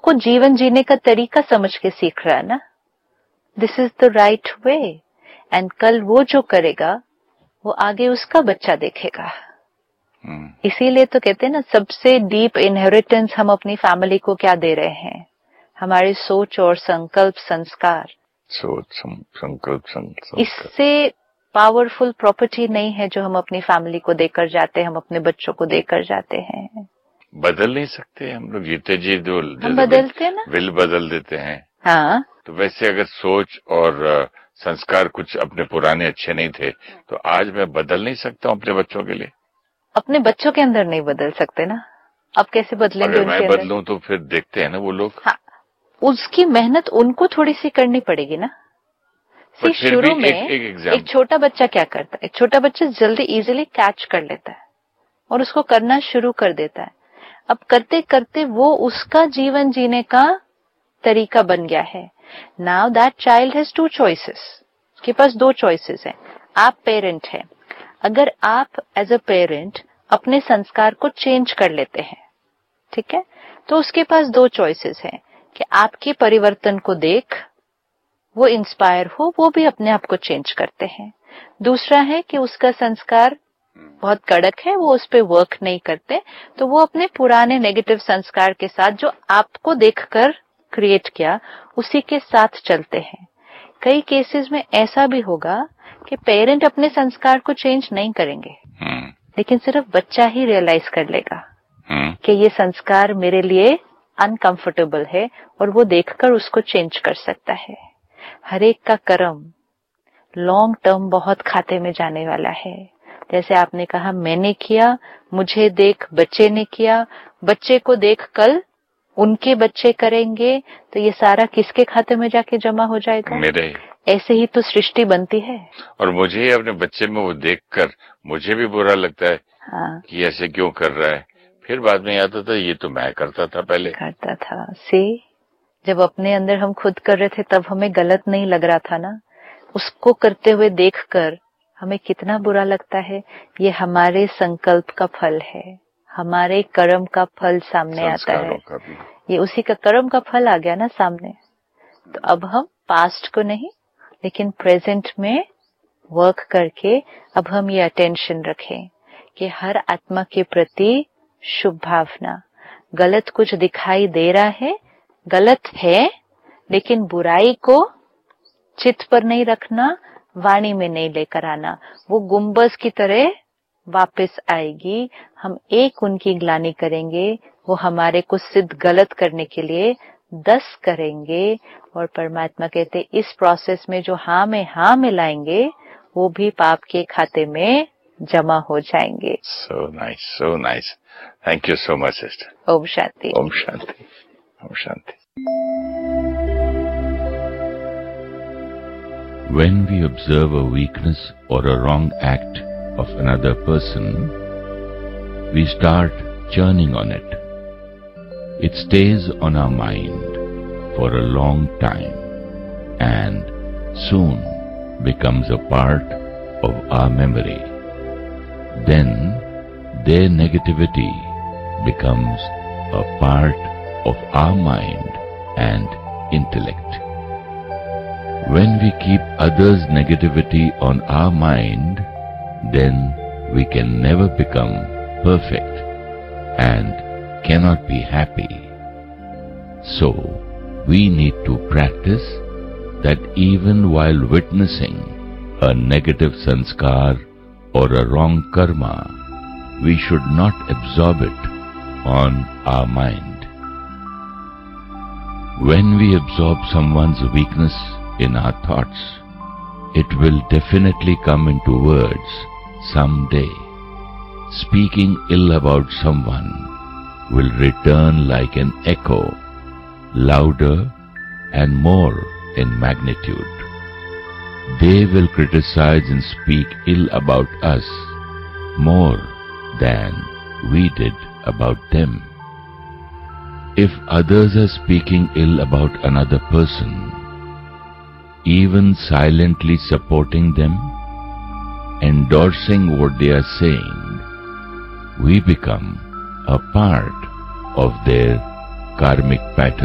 उसको जीवन जीने का तरीका समझ के सीख रहा है ना, this is the right way, and कल वो जो करेगा वो आगे उसका बच्चा देखेगा। इसीलिए तो कहते हैं ना, सबसे डीप इनहेरिटेंस हम अपनी फैमिली को क्या दे रहे हैं? हमारी सोच और संकल्प संस्कार। इससे पावरफुल प्रॉपर्टी नहीं है जो हम अपनी फैमिली को देकर जाते हैं, हम अपने बच्चों को देकर जाते हैं। बदल नहीं सकते हम लोग, जीते जी जो हम बदलते हैं ना, विल बदल देते हैं। हाँ, तो वैसे अगर सोच और संस्कार कुछ अपने पुराने अच्छे नहीं थे तो आज मैं बदल नहीं सकता हूँ अपने बच्चों के लिए। अपने बच्चों के अंदर नहीं बदल सकते ना, अब कैसे बदलेंगे? अगर मैं बदलूं तो फिर देखते हैं ना वो लोग। हाँ, उसकी मेहनत उनको थोड़ी सी करनी पड़ेगी ना। शुरू में एक छोटा बच्चा क्या करता है? एक छोटा बच्चा जल्दी इजीली कैच कर लेता है और उसको करना शुरू कर देता है। अब करते करते वो उसका जीवन जीने का तरीका बन गया है। Now that child has 2 choices, उसके पास 2 choices हैं। आप पेरेंट हैं, अगर आप एज अ पेरेंट अपने संस्कार को चेंज कर लेते हैं, ठीक है, तो उसके पास 2 choices हैं कि आपके परिवर्तन को देख वो इंस्पायर हो, वो भी अपने आप को चेंज करते हैं। दूसरा है कि उसका संस्कार बहुत कड़क है, वो उस पे वर्क नहीं करते, तो वो अपने पुराने नेगेटिव संस्कार के साथ जो आपको देखकर क्रिएट किया उसी के साथ चलते हैं। कई केसेस में ऐसा भी होगा कि पेरेंट अपने संस्कार को चेंज नहीं करेंगे, लेकिन सिर्फ बच्चा ही रियलाइज कर लेगा कि ये संस्कार मेरे लिए अनकंफर्टेबल है और वो देखकर उसको चेंज कर सकता है। हर एक का कर्म लॉन्ग टर्म बहुत खाते में जाने वाला है। जैसे आपने कहा, मैंने किया, मुझे देख बच्चे ने किया, बच्चे को देख कल उनके बच्चे करेंगे, तो ये सारा किसके खाते में जाके जमा हो जाएगा? मेरे। ऐसे ही तो सृष्टि बनती है। और मुझे अपने बच्चे में वो देखकर मुझे भी बुरा लगता है, हाँ, कि ऐसे क्यों कर रहा है। फिर बाद में याद आता ये तो मैं करता था, पहले करता था। जब अपने अंदर हम खुद कर रहे थे तब हमें गलत नहीं लग रहा था ना, उसको करते हुए देखकर हमें कितना बुरा लगता है। ये हमारे संकल्प का फल है, हमारे कर्म का फल सामने आता है। ये उसी का कर्म का फल आ गया ना सामने। तो अब हम पास्ट को नहीं लेकिन प्रेजेंट में वर्क करके अब हम ये अटेंशन रखें कि हर आत्मा के प्रति शुभ भावना। गलत कुछ दिखाई दे रहा है, गलत है, लेकिन बुराई को चित्त पर नहीं रखना, वाणी में नहीं लेकर आना। वो गुंबज की तरह वापस आएगी। हम एक उनकी ग्लानि करेंगे, वो हमारे को सिद्ध गलत करने के लिए 10 करेंगे। और परमात्मा कहते इस प्रोसेस में जो हाँ में हाँ मिलाएंगे वो भी पाप के खाते में जमा हो जाएंगे। So nice, so nice. Thank you so much, sister. Om Shanti. Om Shanti. Om Shanti. When we observe a weakness or a wrong act of another person, we start churning on it. It stays on our mind for a long time and soon becomes a part of our memory. Then their negativity becomes a part of our mind and intellect. When we keep others' negativity on our mind, then we can never become perfect and cannot be happy. So, we need to practice that even while witnessing a negative sanskar or a wrong karma, we should not absorb it on our mind. When we absorb someone's weakness in our thoughts, it will definitely come into words someday. Speaking ill about someone will return like an echo, louder and more in magnitude. They will criticize and speak ill about us more than we did about them. If others are speaking ill about another person, even silently supporting them, endorsing what they are saying, we become a part of their karmic pattern.